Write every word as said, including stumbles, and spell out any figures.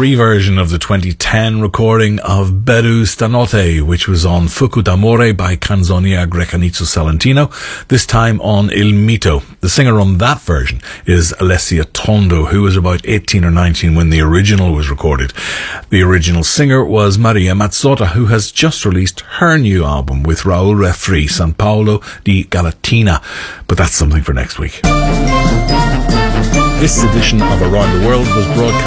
reversion of the twenty ten recording of Beru Stanotte, which was on Fuoco d'Amore by Canzonia Grecanizzo Salentino, this time on Il Mito. The singer on that version is Alessia Tondo, who was about eighteen or nineteen when the original was recorded. The original singer was Maria Mazzotta, who has just released her new album with Raul Refri, San Paolo di Galatina. But that's something for next week. This edition of Around the World was broadcast